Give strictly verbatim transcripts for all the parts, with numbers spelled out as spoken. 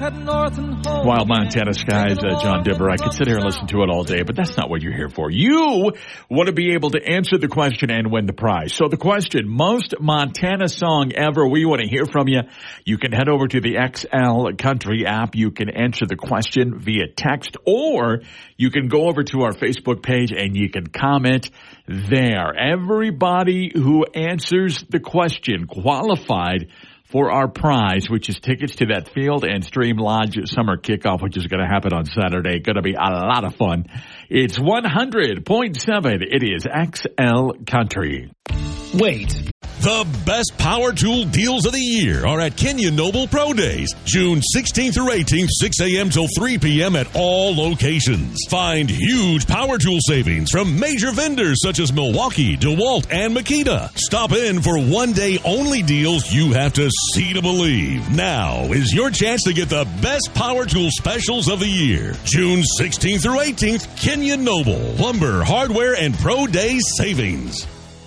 head north and home. Wild Montana Skies, uh, John Dibber. I could sit here and listen to it all day, but that's not what you're here for. You want to be able to answer the question and win the prize. So the question, most Montana song ever. We want to hear from you. You can head over to the X L Country app. You can answer the question via text, or you can go over to our Facebook page and you can comment there. Everybody who answers the question qualified for our prize, which is tickets to that Field and Stream Lodge summer kickoff, which is going to happen on Saturday. Going to be a lot of fun. It's one hundred point seven. It is X L Country. Wait. The best power tool deals of the year are at Kenyon Noble Pro Days, June sixteenth through eighteenth, six a.m. till three p.m. at all locations. Find huge power tool savings from major vendors such as Milwaukee, DeWalt, and Makita. Stop in for one-day only deals you have to see to believe. Now is your chance to get the best power tool specials of the year. June sixteenth through eighteenth, Kenyon Noble, lumber, hardware, and Pro Days savings.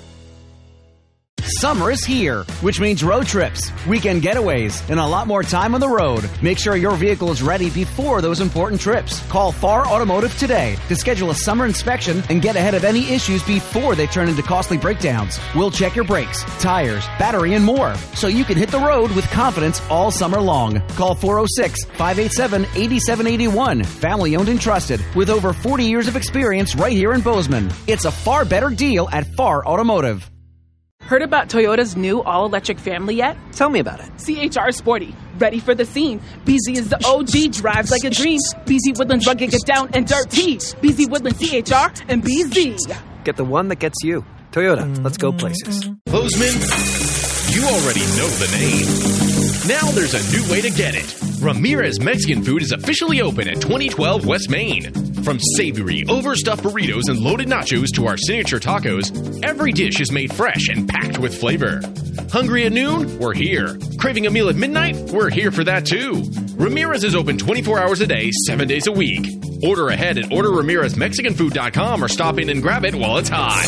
Summer is here, which means road trips, weekend getaways, and a lot more time on the road. Make sure your vehicle is ready before those important trips. Call Farr Automotive today to schedule a summer inspection and get ahead of any issues before they turn into costly breakdowns. We'll check your brakes, tires, battery, and more, so you can hit the road with confidence all summer long. Call four oh six, five eight seven, eight seven eight one. Family owned and trusted with over forty years of experience right here in Bozeman. It's a far better deal at Farr Automotive. Heard about Toyota's new all-electric family yet? Tell me about it. C H R Sporty, ready for the scene. B Z is the O G, drives like a dream. B Z Woodlands rugged, get down and dirty. B Z Woodlands, C H R, and B Z. Get the one that gets you. Toyota, let's go places. Bozeman, you already know the name. Now there's a new way to get it. Ramirez Mexican Food is officially open at twenty twelve West Main. From savory, overstuffed burritos and loaded nachos to our signature tacos, every dish is made fresh and packed with flavor. Hungry at noon? We're here. Craving a meal at midnight? We're here for that too. Ramirez is open twenty-four hours a day, seven days a week. Order ahead at order ramirez mexican food dot com or stop in and grab it while it's hot.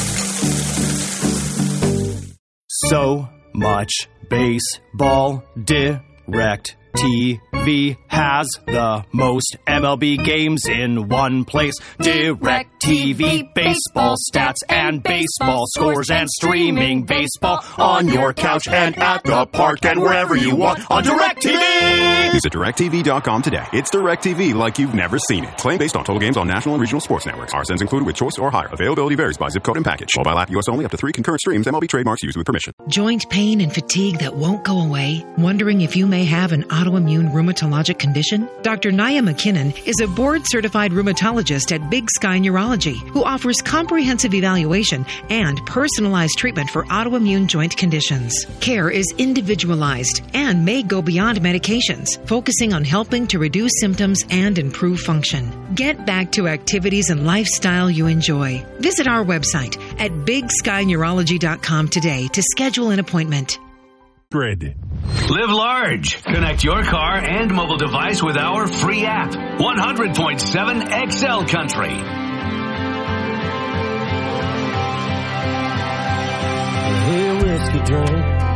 So much baseball. Direct T V has the most M L B games in one place. Direct T V, baseball stats and baseball scores and streaming baseball on your couch and at the park and wherever you want on Direct T V. Visit direct t v dot com today. It's Direct T V like you've never seen it. Claim based on total games on national and regional sports networks. R S Ns included with choice or higher. Availability varies by zip code and package. Mobile app U S only. Up to three concurrent streams. M L B trademarks used with permission. Joint pain and fatigue that won't go away? Wondering if you may have an autoimmune rheumatologic condition? Doctor Naya McKinnon is a board-certified rheumatologist at Big Sky Neurology who offers comprehensive evaluation and personalized treatment for autoimmune joint conditions. Care is individualized and may go beyond medications, focusing on helping to reduce symptoms and improve function. Get back to activities and lifestyle you enjoy. Visit our website at big sky neurology dot com today to schedule an appointment. Live large. Connect your car and mobile device with our free app. one hundred point seven X L Country. Hey, whiskey drink.